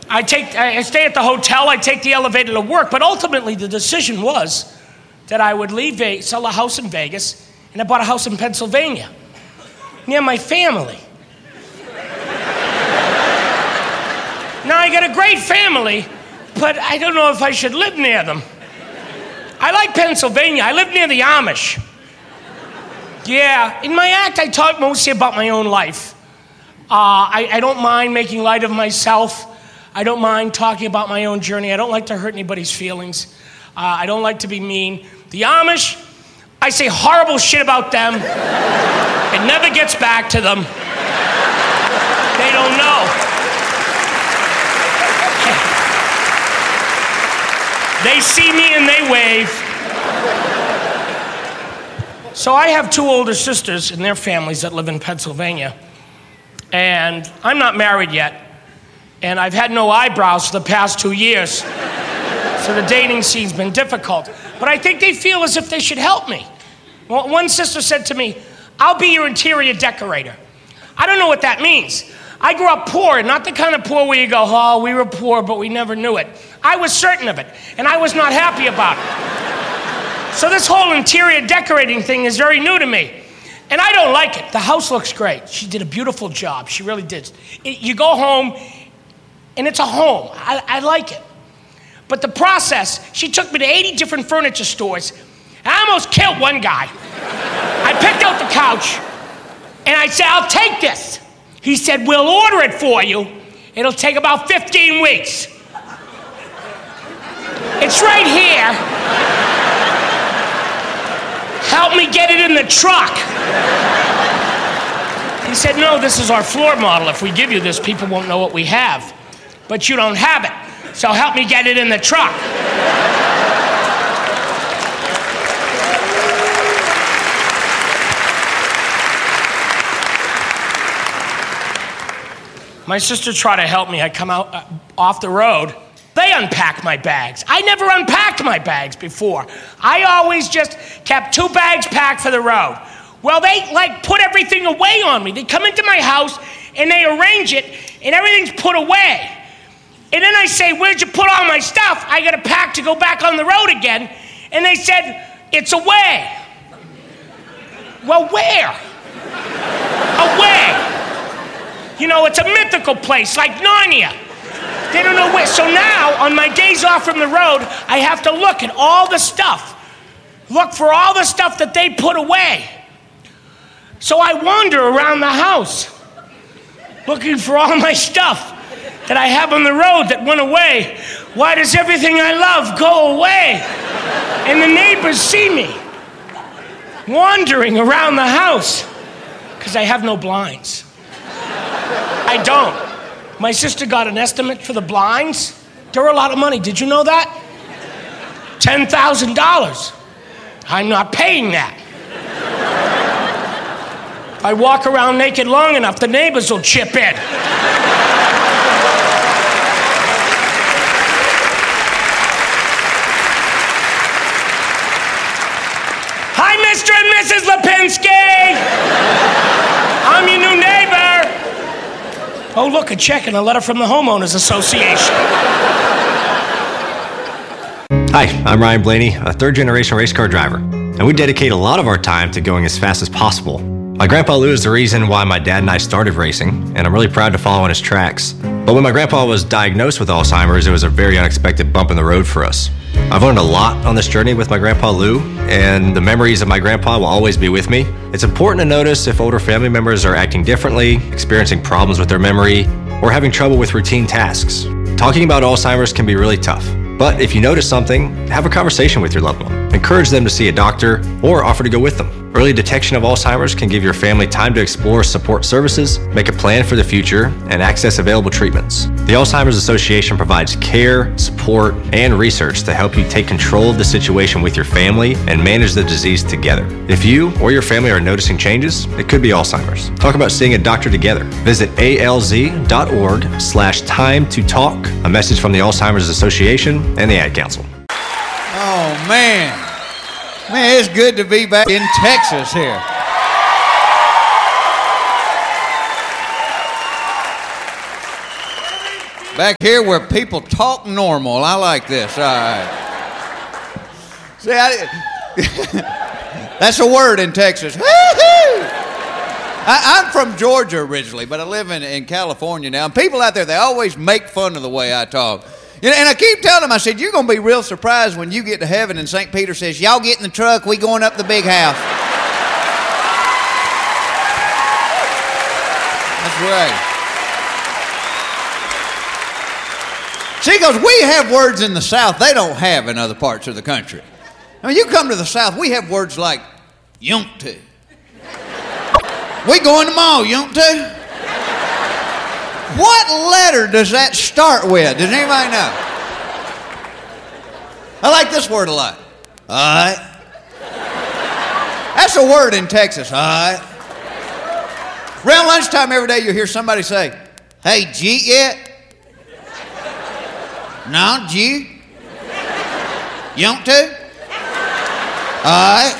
I stay at the hotel, I take the elevator to work, but ultimately the decision was that I would leave sell a house in Vegas, and I bought a house in Pennsylvania, near my family. Now I got a great family, but I don't know if I should live near them. I like Pennsylvania, I live near the Amish. Yeah, in my act I talk mostly about my own life. I don't mind making light of myself. I don't mind talking about my own journey. I don't like to hurt anybody's feelings. I don't like to be mean. The Amish, I say horrible shit about them. It never gets back to them. They don't know. They see me and they wave. So I have two older sisters and their families that live in Pennsylvania. And I'm not married yet. And I've had no eyebrows for the past 2 years. So the dating scene's been difficult. But I think they feel as if they should help me. Well, one sister said to me, I'll be your interior decorator. I don't know what that means. I grew up poor, not the kind of poor where you go, oh, we were poor, but we never knew it. I was certain of it, and I was not happy about it. So this whole interior decorating thing is very new to me. And I don't like it. The house looks great. She did a beautiful job. She really did. You go home, and it's a home. I like it. But the process, she took me to 80 different furniture stores. And I almost killed one guy. I picked out the couch, and I said, I'll take this. He said, we'll order it for you. It'll take about 15 weeks. It's right here. Help me get it in the truck. He said, no, this is our floor model. If we give you this, people won't know what we have. But you don't have it. So help me get it in the truck. My sister tried to help me. I come out off the road. They unpack my bags. I never unpacked my bags before. I always just kept 2 bags packed for the road. Well, they put everything away on me. They come into my house and they arrange it and everything's put away. And then I say, where'd you put all my stuff? I got to pack to go back on the road again. And they said, it's away. Well, where? Away. You know, it's a mythical place like Narnia. They don't know where. So now, on my days off from the road, I have to look at all the stuff. Look for all the stuff that they put away. So I wander around the house, looking for all my stuff that I have on the road that went away. Why does everything I love go away? And the neighbors see me wandering around the house because I have no blinds. I don't. My sister got an estimate for the blinds. They're a lot of money. Did you know that? $10,000. I'm not paying that. If I walk around naked long enough, the neighbors will chip in. Hi, Mr. and Mrs. Lipinski. I'm your new neighbor. Oh, look, a check and a letter from the Homeowners Association. Hi, I'm Ryan Blaney, a third-generation race car driver, and we dedicate a lot of our time to going as fast as possible. My grandpa Lou is the reason why my dad and I started racing, and I'm really proud to follow in his tracks. But when my grandpa was diagnosed with Alzheimer's, it was a very unexpected bump in the road for us. I've learned a lot on this journey with my grandpa Lou, and the memories of my grandpa will always be with me. It's important to notice if older family members are acting differently, experiencing problems with their memory, or having trouble with routine tasks. Talking about Alzheimer's can be really tough, but if you notice something, have a conversation with your loved one. Encourage them to see a doctor or offer to go with them. Early detection of Alzheimer's can give your family time to explore support services, make a plan for the future, and access available treatments. The Alzheimer's Association provides care, support, and research to help you take control of the situation with your family and manage the disease together. If you or your family are noticing changes, it could be Alzheimer's. Talk about seeing a doctor together. Visit alz.org/time to talk. A message from the Alzheimer's Association and the Ad Council. Oh, man. Man, it's good to be back in Texas here. Back here where people talk normal. I like this. All right. See, that's a word in Texas. I'm from Georgia originally, but I live in California now. And people out there, they always make fun of the way I talk. You know, and I keep telling them, I said, you're going to be real surprised when you get to heaven and St. Peter says, y'all get in the truck, we going up the big house. That's right. See, because we have words in the South they don't have in other parts of the country. I mean, you come to the South, we have words like, you want to. We going tomorrow, you want to? What letter does that start with? Does anybody know? I like this word a lot. All right. That's a word in Texas, all right. Around lunchtime every day you'll hear somebody say, hey, G eat yet? No, G? You want to? All right.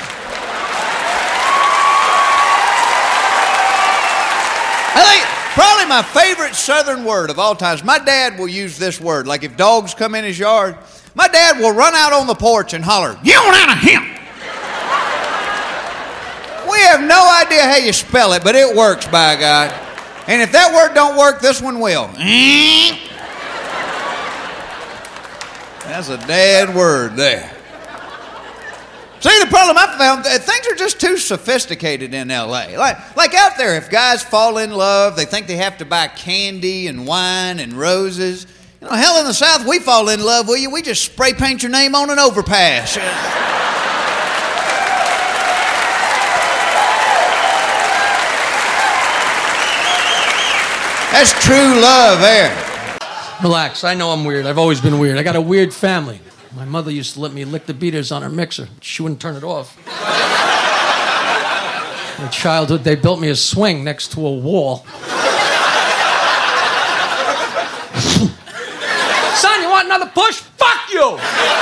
I think probably my favorite Southern word of all times, my dad will use this word. Like if dogs come in his yard, my dad will run out on the porch and holler, "You out of him!" We have no idea how you spell it, but it works, by God. And if that word don't work, this one will. That's a dad word there. See, the problem I found, things are just too sophisticated in L.A. Like out there, if guys fall in love, they think they have to buy candy and wine and roses. You know, hell, in the South, we fall in love with you. We just spray paint your name on an overpass. That's true love there. Relax, I know I'm weird. I've always been weird. I got a weird family. My mother used to let me lick the beaters on her mixer. She wouldn't turn it off. In childhood, they built me a swing next to a wall. Son, you want another push? Fuck you!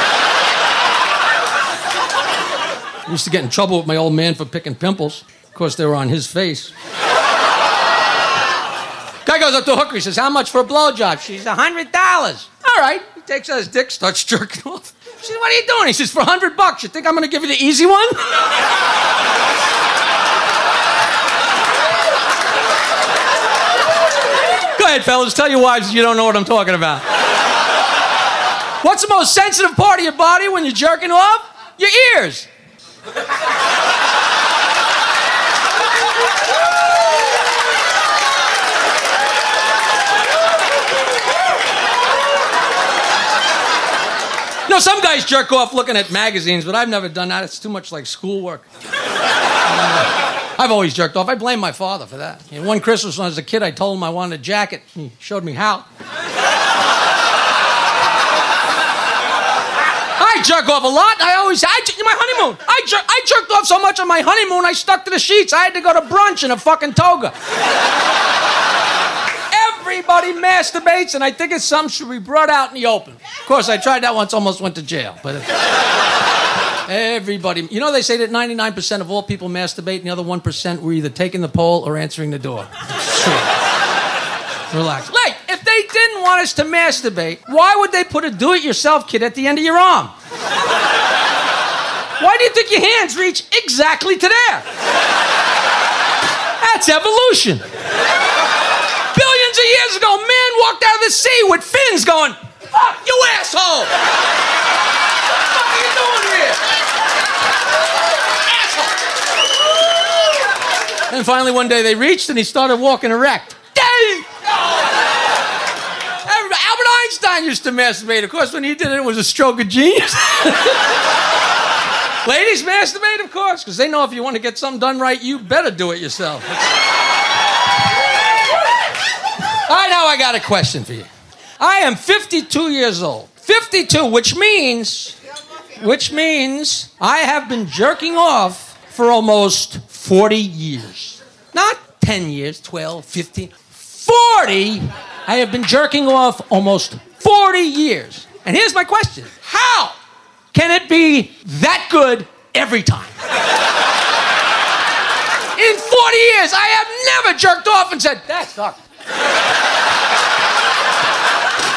I used to get in trouble with my old man for picking pimples. Of course, they were on his face. Guy goes up to a hooker. He says, how much for a blowjob? She says, $100. All right. He takes out his dick, starts jerking off. She says, what are you doing? He says, for $100. You think I'm going to give you the easy one? Go ahead, fellas. Tell your wives you don't know what I'm talking about. What's the most sensitive part of your body when you're jerking off? Your ears. No, some guys jerk off looking at magazines, but I've never done that. It's too much like schoolwork. I've always jerked off. I blame my father for that. You know, one Christmas when I was a kid, I told him I wanted a jacket. He showed me how. I jerk off a lot. My honeymoon. I jerked off so much on my honeymoon, I stuck to the sheets. I had to go to brunch in a fucking toga. Everybody masturbates, and I think it's something should be brought out in the open. Of course, I tried that once, almost went to jail. But everybody, you know, they say that 99% of all people masturbate, and the other 1% were either taking the pole or answering the door. It's true. Relax. Like, if they didn't want us to masturbate, why would they put a do-it-yourself kit at the end of your arm? Why do you think your hands reach exactly to there? That's evolution. Billions of years ago, man walked out of the sea with fins going, fuck you, asshole! What the fuck are you doing here? Asshole! And finally one day they reached and he started walking erect. Albert Einstein used to masturbate. Of course, when he did it, it was a stroke of genius. Ladies masturbate, of course, because they know if you want to get something done right, you better do it yourself. Now I got a question for you. I am 52 years old. 52, which means I have been jerking off for almost 40 years. Not 10 years, 12, 15, 40. I have been jerking off almost 40 years. And here's my question. How can it be that good every time? In 40 years, I have never jerked off and said, that sucked.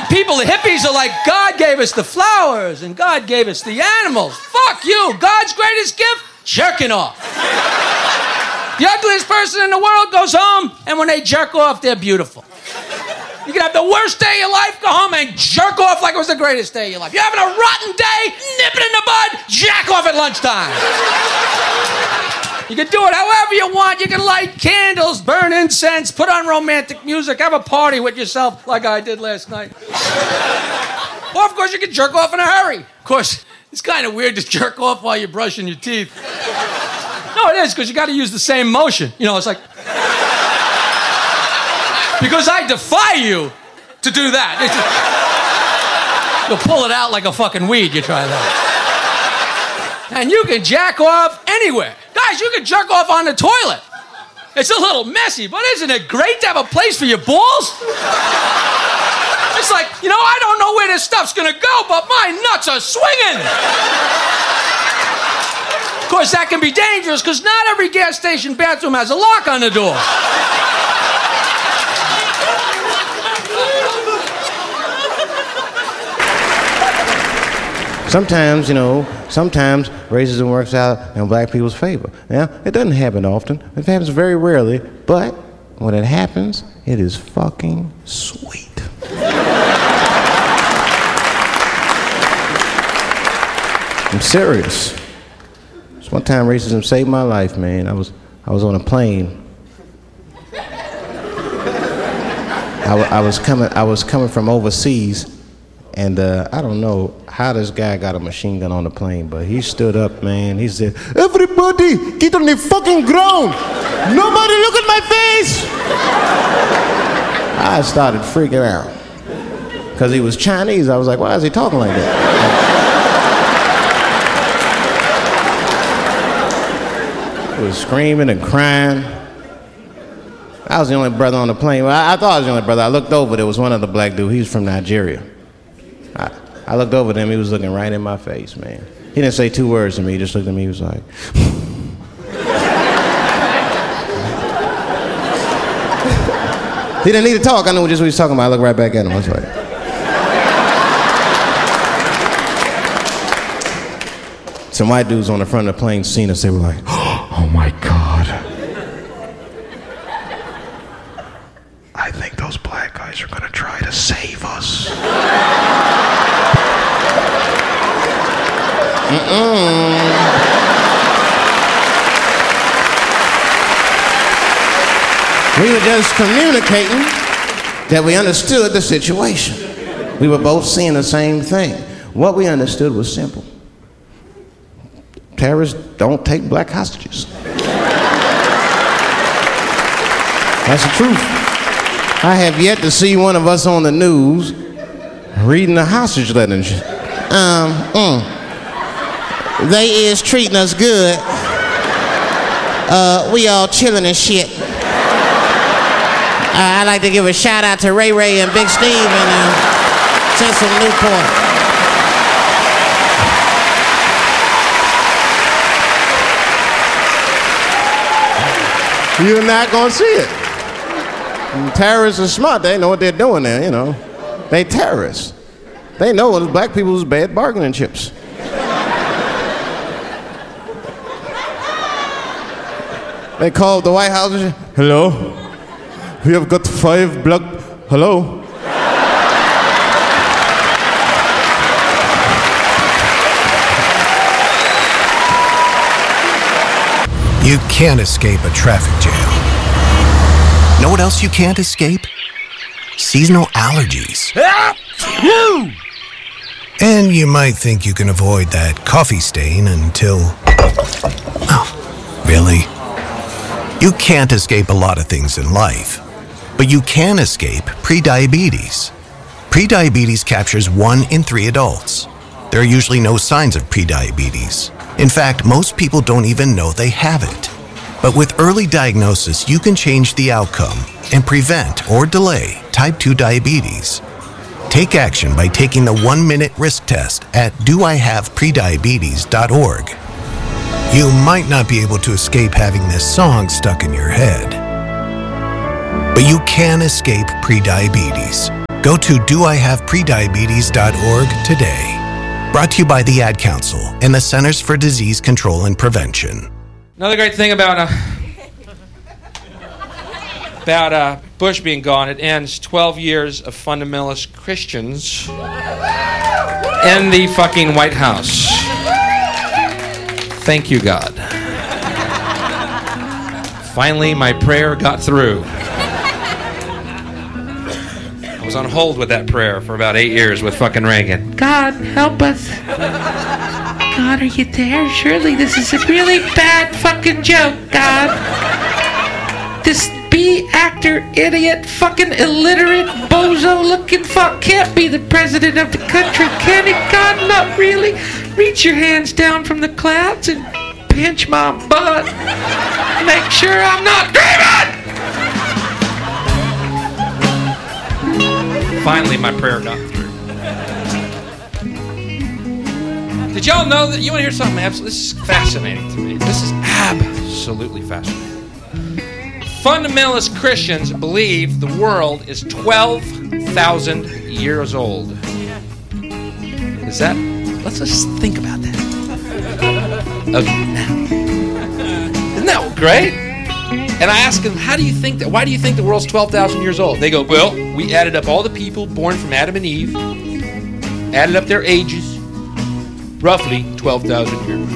people, the hippies are like, God gave us the flowers and God gave us the animals. Fuck you. God's greatest gift? Jerking off. The ugliest person in the world goes home, and when they jerk off, they're beautiful. You can have the worst day of your life, go home and jerk off like it was the greatest day of your life. You're having a rotten day, nip it in the bud, jack off at lunchtime. You can do it however you want. You can light candles, burn incense, put on romantic music, have a party with yourself like I did last night. Or, of course, you can jerk off in a hurry. Of course, it's kind of weird to jerk off while you're brushing your teeth. No, it is, because you got to use the same motion. You know, it's like... Because I defy you to do that. You'll pull it out like a fucking weed, you try that. And you can jack off anywhere. Guys, you can jerk off on the toilet. It's a little messy, but isn't it great to have a place for your balls? It's like, you know, I don't know where this stuff's gonna go, but my nuts are swinging. Of course, that can be dangerous because not every gas station bathroom has a lock on the door. Sometimes, sometimes racism works out in black people's favor. Now, it doesn't happen often. It happens very rarely, but when it happens, it is fucking sweet. I'm serious. This one time racism saved my life, man. I was on a plane. I was coming from overseas. And I don't know how this guy got a machine gun on the plane, but he stood up, man. He said, "Everybody, get on the fucking ground. Nobody look at my face." I started freaking out. Because he was Chinese. I was like, why is he talking like that? He was screaming and crying. I was the only brother on the plane. Well, I thought I was the only brother. I looked over, there was one other black dude. He was from Nigeria. I looked over at him, he was looking right in my face, man. He didn't say two words to me, he just looked at me, he was like... He didn't need to talk, I knew just what he was talking about. I looked right back at him, I was like... Some white dudes on the front of the plane seen us, they were like, "Oh my God. I think those black guys are gonna try to save us." We were just communicating that we understood the situation. We were both seeing the same thing. What we understood was simple. Terrorists don't take black hostages. That's the truth. I have yet to see one of us on the news reading a hostage letter and shit. They is treating us good. We all chilling and shit. I'd like to give a shout out to Ray Ray and Big Steve and Central Newport. You're not gonna see it. And terrorists are smart. They know what they're doing there, you know. They terrorists. They know it's black people's bad bargaining chips. They called the White House and said, "Hello, we have got 5 black..." Hello? You can't escape a traffic jam. Know what else you can't escape? Seasonal allergies. And you might think you can avoid that coffee stain until... Oh, really? You can't escape a lot of things in life, but you can escape prediabetes. Prediabetes captures 1 in 3 adults. There are usually no signs of prediabetes. In fact, most people don't even know they have it. But with early diagnosis, you can change the outcome and prevent or delay type 2 diabetes. Take action by taking the 1-minute risk test at doihaveprediabetes.org. You might not be able to escape having this song stuck in your head, but you can escape prediabetes. Go to doihaveprediabetes.org today. Brought to you by the Ad Council and the Centers for Disease Control and Prevention. Another great thing about Bush being gone, it ends 12 years of fundamentalist Christians in the fucking White House. Thank you, God. Finally, my prayer got through. I was on hold with that prayer for about 8 years with fucking Reagan. God, help us. God, are you there? Surely this is a really bad fucking joke, God. This B-actor, idiot, fucking illiterate, bozo-looking fuck can't be the president of the country, can he? God, not really. Reach your hands down from the clouds and pinch my butt. Make sure I'm not dreaming! Finally, my prayer got through. Did y'all know that? You want to hear something? This is fascinating to me. This is absolutely fascinating. Fundamentalist Christians believe the world is 12,000 years old. Is that? Let's just think about that. Okay, now. Isn't that great? And I ask them, how do you think that? Why do you think the world's 12,000 years old? They go, well, we added up all the people born from Adam and Eve, added up their ages, roughly 12,000 years.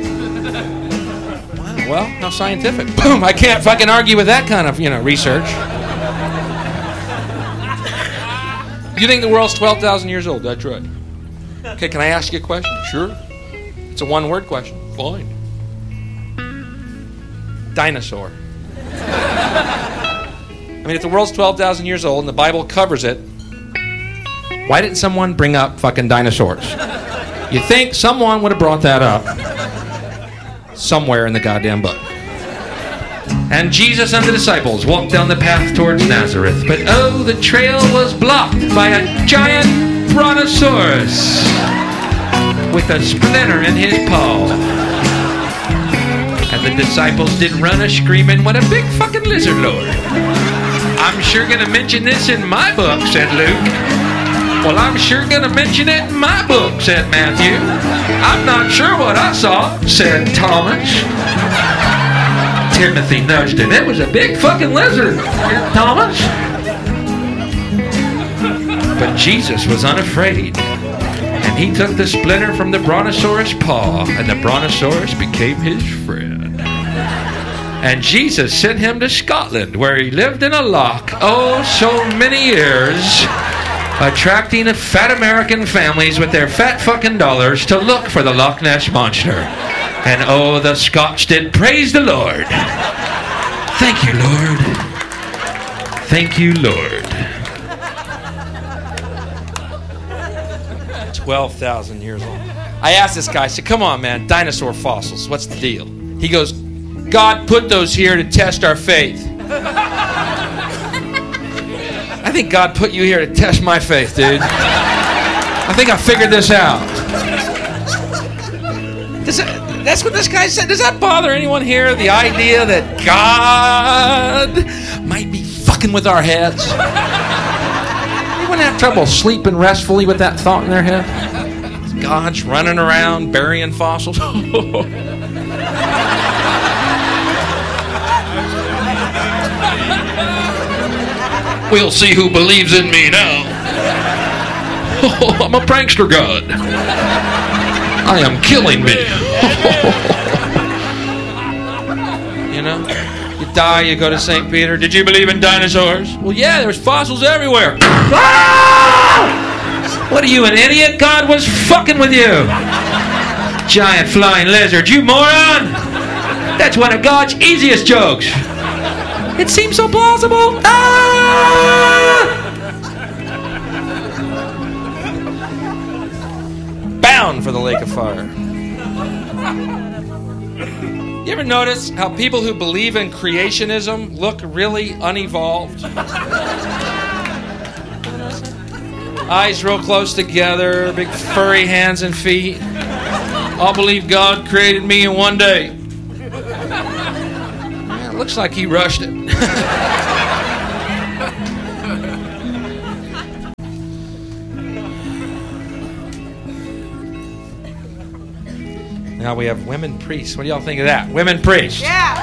Well, how scientific. Boom, I can't fucking argue with that kind of, research. You think the world's 12,000 years old? That's right. Okay, can I ask you a question? Sure. It's a one-word question. Fine. Dinosaur. If the world's 12,000 years old and the Bible covers it, why didn't someone bring up fucking dinosaurs? You think someone would have brought that up somewhere in the goddamn book. And Jesus and the disciples walked down the path towards Nazareth, but oh, the trail was blocked by a giant brontosaurus with a splinter in his paw. And the disciples did run a screaming, what a big fucking lizard lord. I'm sure gonna mention this in my book, said Luke. Well, I'm sure gonna mention it in my book, said Matthew. I'm not sure what I saw, said Thomas. Timothy nudged him. It was a big fucking lizard, Thomas. But Jesus was unafraid. And he took the splinter from the brontosaurus' paw, and the brontosaurus became his friend. And Jesus sent him to Scotland, where he lived in a loch, oh, so many years, attracting fat American families with their fat fucking dollars to look for the Loch Ness Monster. And oh, the Scots did praise the Lord. Thank you, Lord. Thank you, Lord. 12,000 years old. I asked this guy, I said, come on, man, dinosaur fossils, what's the deal? He goes, God put those here to test our faith. I think God put you here to test my faith, dude. I think I figured this out. That's what this guy said. Does that bother anyone here? The idea that God might be fucking with our heads? Anyone have trouble sleeping restfully with that thought in their head? God's running around burying fossils. We'll see who believes in me now. I'm a prankster God. I am killing me. You die, you go to St. Peter. Did you believe in dinosaurs? Well, yeah, there's fossils everywhere. What are you, an idiot? God was fucking with you. Giant flying lizard, you moron. That's one of God's easiest jokes. It seems so plausible. Bound for the lake of fire. You ever notice how people who believe in creationism look really unevolved? Eyes real close together, big furry hands and feet. All believe God created me in one day. Yeah, it looks like he rushed it. Now we have women priests. What do y'all think of that? Women priests. Yeah.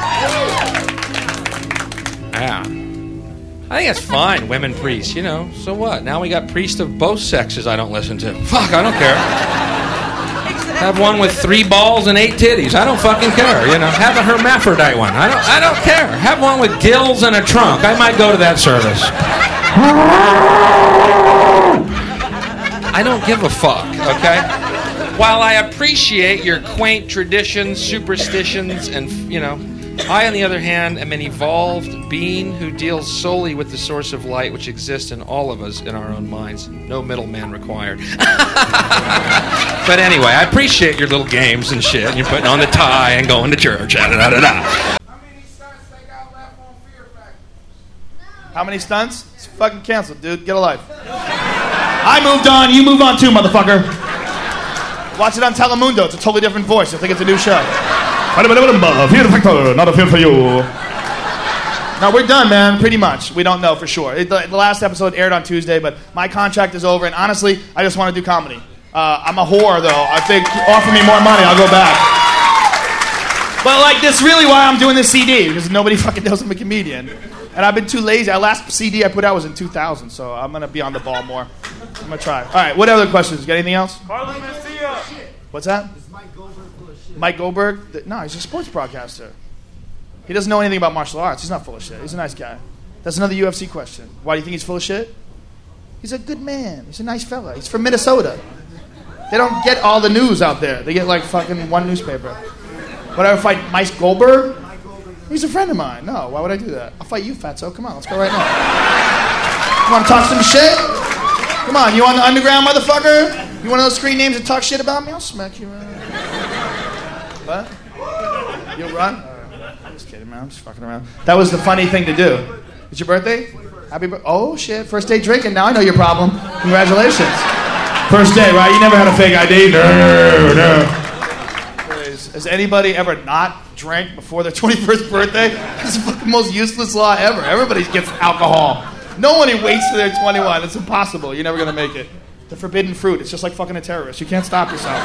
I think that's fine, women priests, you know. So what? Now we got priests of both sexes I don't listen to. Fuck, I don't care. Have one with 3 balls and 8 titties. I don't fucking care, you know. Have a hermaphrodite one. I don't care. Have one with gills and a trunk. I might go to that service. I don't give a fuck, okay? While I appreciate your quaint traditions, superstitions, and, you know, I, on the other hand, am an evolved being who deals solely with the source of light which exists in all of us in our own minds. No middleman required. But anyway, I appreciate your little games and shit. And you're putting on the tie and going to church. How many stunts they got left on Fear Factor? How many stunts? It's fucking canceled, dude. Get a life. I moved on. You move on too, motherfucker. Watch it on Telemundo. It's a totally different voice. I think it's a new show. Fear Factor, not a film for you. No, we're done, man. Pretty much. We don't know for sure. The last episode aired on Tuesday, but my contract is over, and honestly, I just want to do comedy. I'm a whore, though. I think, offer me more money, I'll go back. But, like, that's really why I'm doing this CD, because nobody fucking knows I'm a comedian. And I've been too lazy. Our last CD I put out was in 2000, so I'm going to be on the ball more. I'm going to try. All right, what other questions? Got anything else? Carlos Mencia. What's that? Is Mike Goldberg full of shit? Mike Goldberg? No, he's a sports broadcaster. He doesn't know anything about martial arts. He's not full of shit. He's a nice guy. That's another UFC question. Why do you think he's full of shit? He's a good man. He's a nice fella. He's from Minnesota. They don't get all the news out there. They get like fucking one newspaper. Would I ever fight Mike Goldberg? He's a friend of mine. No, why would I do that? I'll fight you, fatso. Come on, let's go right now. You want to talk some shit? Come on, you on the underground, motherfucker? You one of those screen names that talk shit about me? I'll smack you around. What? You'll run? I'm just kidding, man. I'm just fucking around. That was the funny thing to do. It's your birthday? Happy birthday. Oh, shit. First day drinking. Now I know your problem. Congratulations. First day, right? You never had a fake ID? No. Has anybody ever not drank before their 21st birthday? It's the fucking most useless law ever. Everybody gets alcohol. No one waits till they're 21. It's impossible. You're never going to make it. The forbidden fruit. It's just like fucking a terrorist. You can't stop yourself.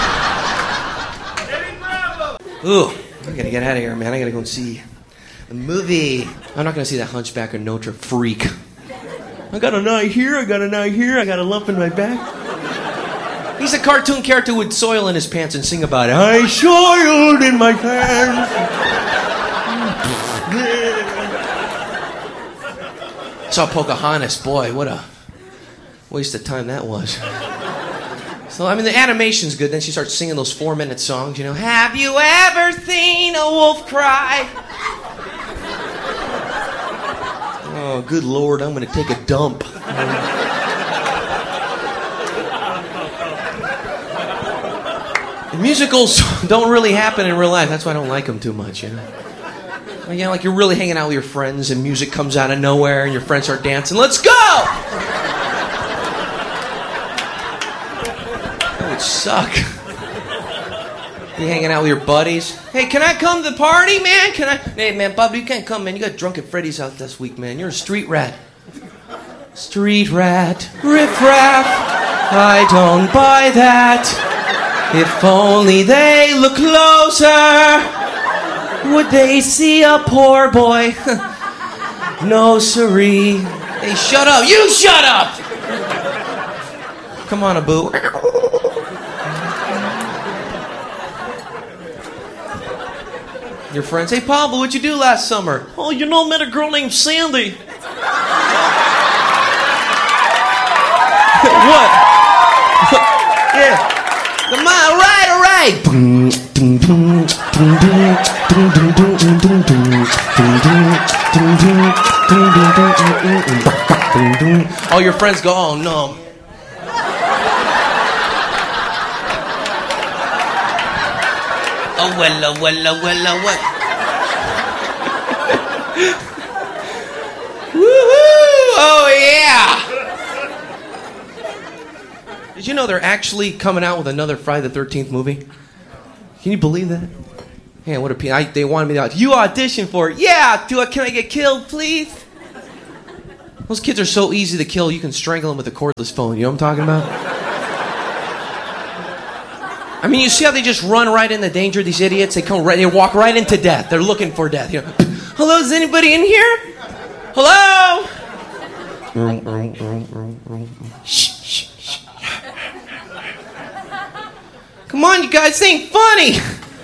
Ooh, I gotta get out of here, man. I gotta go and see a movie. I'm not gonna see that Hunchback of Notre freak. I got an eye here, I got an eye here, I got a lump in my back. He's a cartoon character with soil in his pants and sing about it. I soiled in my pants. Saw Pocahontas. Boy, what a waste of time that was. So, I mean, the animation's good. Then she starts singing those 4-minute songs, you know. Have you ever seen a wolf cry? Oh, good Lord, I'm going to take a dump. Musicals don't really happen in real life. That's why I don't like them too much, you know. You know, like you're really hanging out with your friends and music comes out of nowhere and your friends start dancing. Let's go! That would suck. You hanging out with your buddies. Hey, can I come to the party, man? Hey, man, Bob, you can't come, man. You got drunk at Freddy's house this week, man. You're a street rat. Street rat, riff-raff. I don't buy that. If only they look closer, would they see a poor boy? No, siree. Hey, shut up. You shut up! Come on, Abu. Your friends, hey, Pablo, what'd you do last summer? Oh, you know, I met a girl named Sandy. What? Yeah. Come on, all right. All your friends go, oh no. Oh, well. Woohoo! Oh, yeah! Did you know they're actually coming out with another Friday the 13th movie? Can you believe that? Man, what a they wanted me to you audition for it. Yeah! Can I get killed, please? Those kids are so easy to kill, you can strangle them with a cordless phone. You know what I'm talking about? I mean, you see how they just run right into danger, these idiots? They walk right into death. They're looking for death. You know, hello, is anybody in here? Hello? Shh. Come on, you guys, this ain't funny.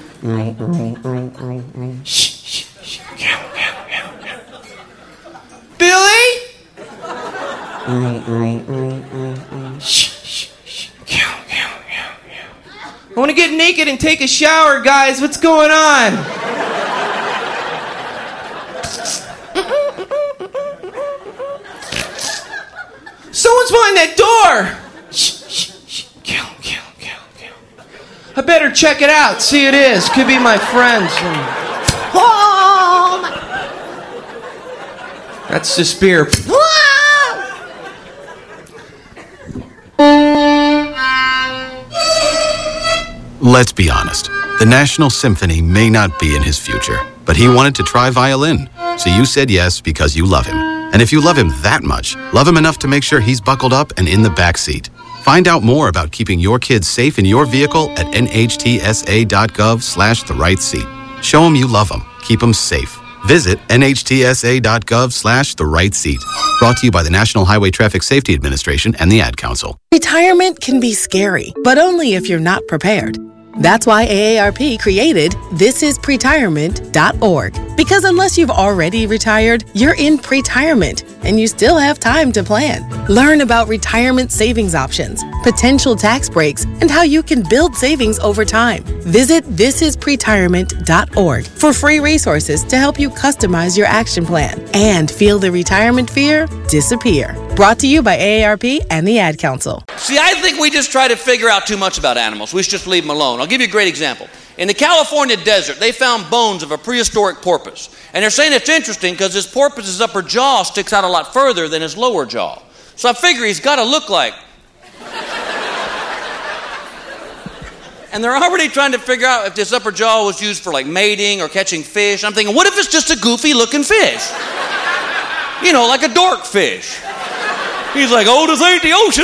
Shh. Billy? I want to get naked and take a shower, guys. What's going on? Someone's behind that door. Kill. I better check it out. See who it is. Could be my friends. That's the spear. Let's be honest. The National Symphony may not be in his future, but he wanted to try violin. So you said yes because you love him. And if you love him that much, love him enough to make sure he's buckled up and in the back seat. Find out more about keeping your kids safe in your vehicle at nhtsa.gov/the-right-seat. Show him you love him. Keep him safe. Visit nhtsa.gov/the-right-seat. Brought to you by the National Highway Traffic Safety Administration and the Ad Council. Retirement can be scary, but only if you're not prepared. That's why AARP created thisispretirement.org. Because unless you've already retired, you're in pretirement, and you still have time to plan. Learn about retirement savings options, potential tax breaks, and how you can build savings over time. Visit thisispretirement.org for free resources to help you customize your action plan and feel the retirement fear disappear. Brought to you by AARP and the Ad Council. See, I think we just try to figure out too much about animals. We should just leave them alone. I'll give you a great example. In the California desert, they found bones of a prehistoric porpoise. And they're saying it's interesting because this porpoise's upper jaw sticks out a lot further than his lower jaw. So I figure he's got to look like... And they're already trying to figure out if this upper jaw was used for like mating or catching fish. I'm thinking, what if it's just a goofy looking fish? You know, like a dork fish. He's like, oh, this ain't the ocean.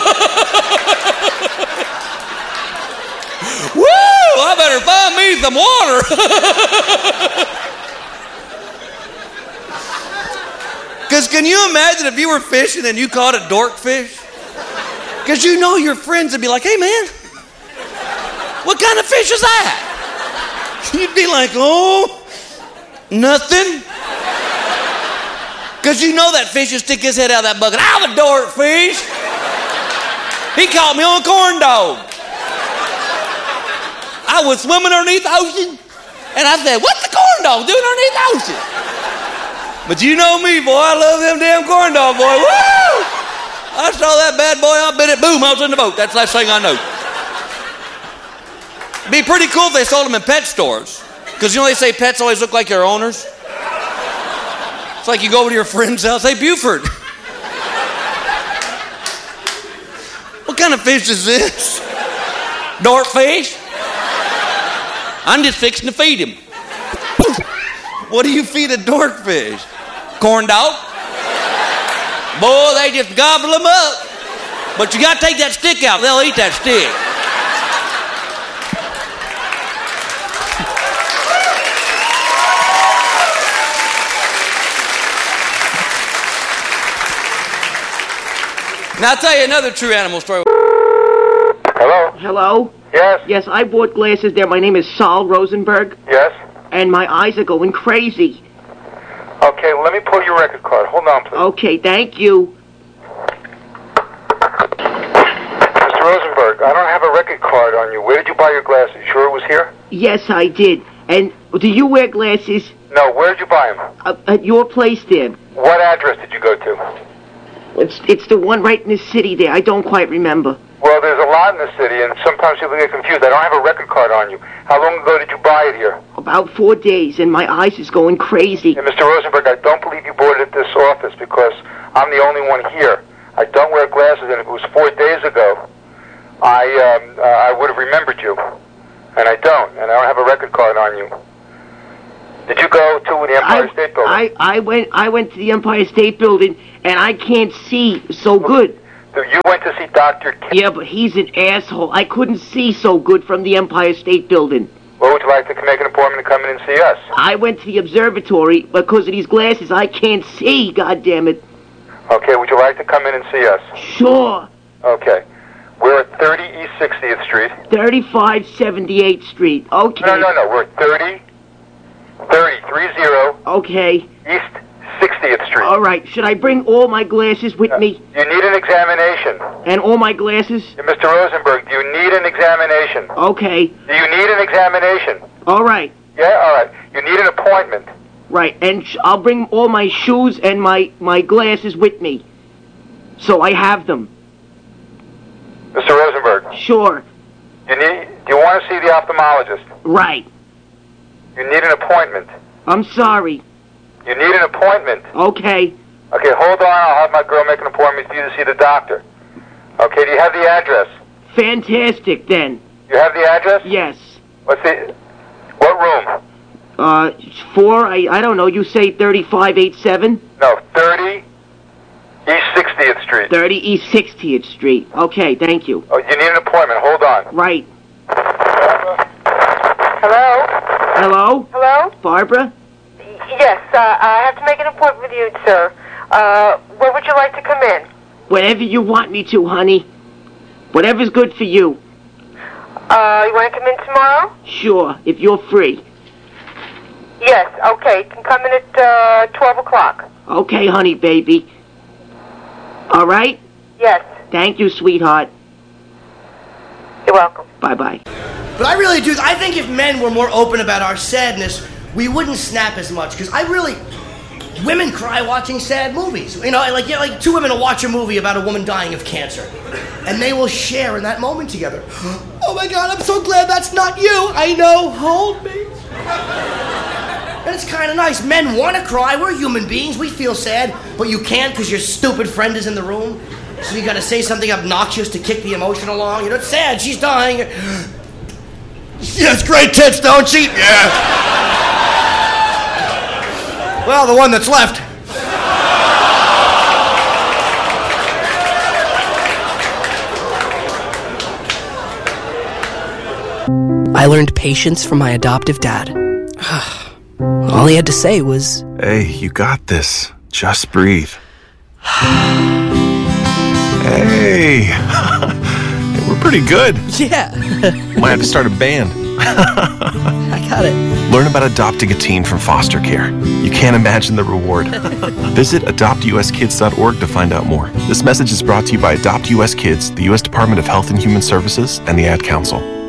Woo! I better find me some water. Because can you imagine if you were fishing and you caught a dork fish? Because you know your friends would be like, hey, man, what kind of fish is that? You'd be like, oh, nothing. Because you know that fish would stick his head out of that bucket. I'm a dork fish. He caught me on a corn dog. I was swimming underneath the ocean, and I said, what's the corn dog doing underneath the ocean? But you know me, boy. I love them damn corn dog, boy. Woo! I saw that bad boy. I bet it, boom, I was in the boat. That's the last thing I know. Be pretty cool if they sold them in pet stores. Because you know they say pets always look like their owners? It's like you go over to your friend's house. Hey, Buford. What kind of fish is this? Dork fish? I'm just fixing to feed him. What do you feed a dork fish? Corn dog? Boy, they just gobble them up. But you got to take that stick out. They'll eat that stick. Now, I'll tell you another true animal story. Hello? Hello? Yes? Yes, I bought glasses there. My name is Saul Rosenberg. Yes? And my eyes are going crazy. Okay, let me pull your record card. Hold on, please. Okay, thank you. Mr. Rosenberg, I don't have a record card on you. Where did you buy your glasses? You sure it was here? Yes, I did. And do you wear glasses? No, where did you buy them? At your place there. What address did you go to? It's the one right in the city there. I don't quite remember. Well, there's a lot in the city, and sometimes people get confused. I don't have a record card on you. How long ago did you buy it here? About 4 days, and my eyes is going crazy. And Mr. Rosenberg, I don't believe you bought it at this office because I'm the only one here. I don't wear glasses, and if it was 4 days ago, I would have remembered you. And I don't, and I don't have a record card on you. Did you go to the Empire State Building? I went to the Empire State Building, and I can't see so good. So you went to see Dr. King. Yeah, but he's an asshole. I couldn't see so good from the Empire State Building. Well, would you like to make an appointment to come in and see us? I went to the observatory because of these glasses. I can't see, goddammit. Okay, would you like to come in and see us? Sure. Okay. We're at 30 East 60th Street. 35 78th Street. Okay. No. We're at 30. Okay. East 60th Street. All right. Should I bring all my glasses with me? You need an examination. And all my glasses? Mr. Rosenberg, do you need an examination? Okay. Do you need an examination? All right. Yeah, all right. You need an appointment. Right, and I'll bring all my shoes and my glasses with me. So I have them. Mr. Rosenberg. Sure. Do you want to see the ophthalmologist? Right. You need an appointment. I'm sorry. You need an appointment. Okay. Okay, hold on. I'll have my girl make an appointment for you to see the doctor. Okay, do you have the address? Fantastic, then. You have the address? Yes. What room? 4, I don't know, you say 3587? No, 30 East 60th Street. 30 East 60th Street. Okay, thank you. Oh, you need an appointment. Hold on. Right. Hello? Hello? Hello? Barbara? Yes, I have to make an appointment with you, sir. When would you like to come in? Whenever you want me to, honey. Whatever's good for you. You want to come in tomorrow? Sure, if you're free. Yes, okay. You can come in at 12 o'clock. Okay, honey, baby. All right? Yes. Thank you, sweetheart. You're welcome. Bye-bye. But I really do. I think if men were more open about our sadness, we wouldn't snap as much. Because women cry watching sad movies. You know, like two women will watch a movie about a woman dying of cancer. And they will share in that moment together. Oh my God, I'm so glad that's not you. I know, hold me. And it's kind of nice. Men want to cry. We're human beings. We feel sad. But you can't because your stupid friend is in the room. So you got to say something obnoxious to kick the emotion along. You know, it's sad. She's dying. She has great tits, don't she? Yeah. Well, the one that's left. I learned patience from my adoptive dad. All he had to say was, "Hey, you got this. Just breathe." Hey, we're pretty good. Yeah. Might have to start a band. I got it. Learn about adopting a teen from foster care. You can't imagine the reward. Visit adoptuskids.org to find out more. This message is brought to you by Adopt US Kids, the U.S. Department of Health and Human Services, and the Ad Council.